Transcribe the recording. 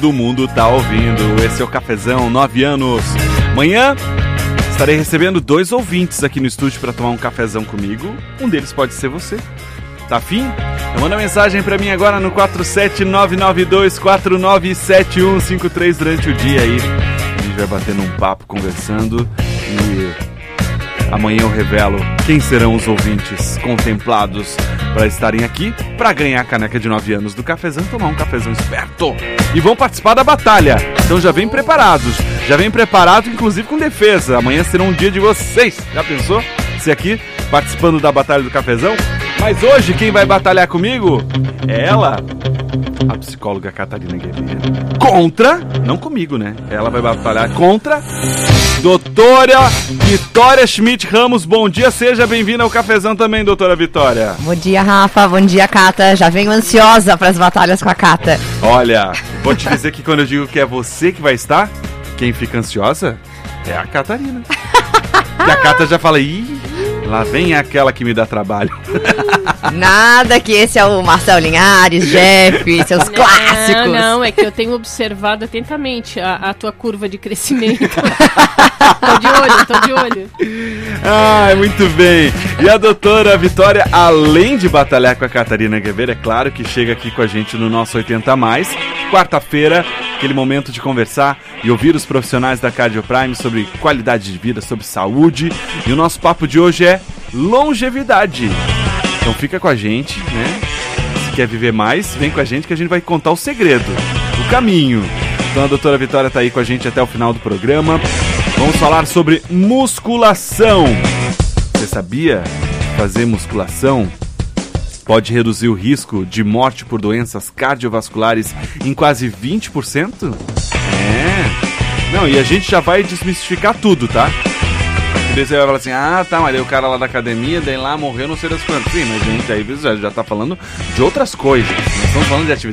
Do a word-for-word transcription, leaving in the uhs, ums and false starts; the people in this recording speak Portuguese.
Do mundo tá ouvindo. Esse é o Cafezão, nove anos. Amanhã estarei recebendo dois ouvintes aqui no estúdio para tomar um cafezão comigo. Um deles pode ser você. Tá afim? Então manda mensagem pra mim agora no quatro sete nove nove dois quatro nove sete um cinco três durante o dia aí. A gente vai batendo um papo, conversando e amanhã eu revelo quem serão os ouvintes contemplados para estarem aqui para ganhar a caneca de nove anos do cafezão e tomar um cafezão esperto. E vão participar da batalha. Então já vem preparados. Já vem preparado, inclusive com defesa. Amanhã será um dia de vocês. Já pensou? Se aqui, participando da batalha do cafezão. Mas hoje quem vai batalhar comigo é ela, a psicóloga Catarina Guerreiro. Contra, não comigo, né? Ela vai batalhar contra doutora Vitória Schmidt Ramos. Bom dia, seja bem-vinda ao cafezão também, doutora Vitória. Bom dia, Rafa. Bom dia, Cata. Já venho ansiosa para as batalhas com a Cata. Olha, vou te dizer que quando eu digo que é você que vai estar, quem fica ansiosa é a Catarina. E a Cata já fala, ih, lá vem aquela que me dá trabalho. Nada, que esse é o Marcel Linhares, Jeff, seus não, clássicos. Não, é que eu tenho observado atentamente a, a tua curva de crescimento. Tô de olho, tô de olho. Ah, muito bem. E a doutora Vitória, além de batalhar com a Catarina Guerreiro, é claro que chega aqui com a gente no nosso oitenta mais, quarta-feira, aquele momento de conversar e ouvir os profissionais da Cardio Prime sobre qualidade de vida, sobre saúde. E o nosso papo de hoje é longevidade. Então fica com a gente, né? Se quer viver mais, vem com a gente que a gente vai contar o segredo, o caminho. Então a doutora Vitória tá aí com a gente até o final do programa. Vamos falar sobre musculação. Você sabia que fazer musculação pode reduzir o risco de morte por doenças cardiovasculares em quase vinte por cento? É. Não, e a gente já vai desmistificar tudo, tá? E daí você vai falar assim, ah, tá, mas aí o cara lá da academia, daí lá morreu não sei das quantas. Sim, mas a gente aí já, já tá falando de outras coisas. Nós estamos falando de atividade